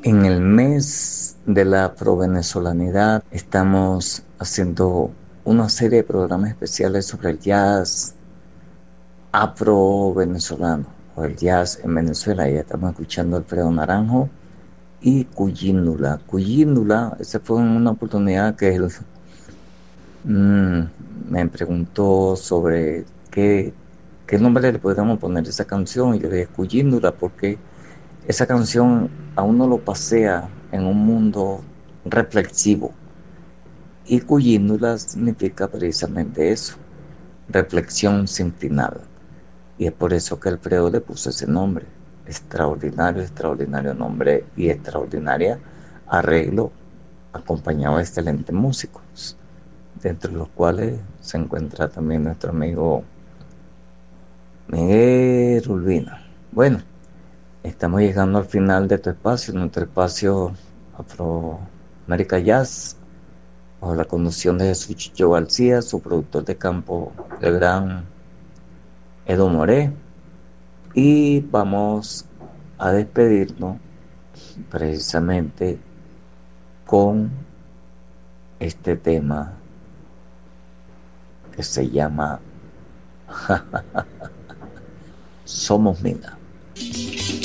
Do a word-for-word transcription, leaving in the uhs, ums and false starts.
En el mes de la afro-venezolanidad estamos haciendo una serie de programas especiales sobre el jazz afro-venezolano o el jazz en Venezuela. Ya estamos escuchando Alfredo Naranjo y Cuyíndula. Cuyíndula, esa fue una oportunidad que él mm, me preguntó sobre qué, qué nombre le podríamos poner a esa canción y yo le dije Cuyíndula porque esa canción a uno lo pasea en un mundo reflexivo y Cuyíndula significa precisamente eso, reflexión sin final. Y es por eso que Alfredo le puso ese nombre. Extraordinario, extraordinario nombre y extraordinaria arreglo acompañado de excelentes músicos, dentro de los cuales se encuentra también nuestro amigo Miguel Urbina. Bueno, estamos llegando al final de tu espacio, nuestro espacio Afroamérica Jazz, bajo la conducción de Jesús Chicho García, su productor de campo, el gran Edo Moré. Y vamos a despedirnos precisamente con este tema que se llama Somos Mina.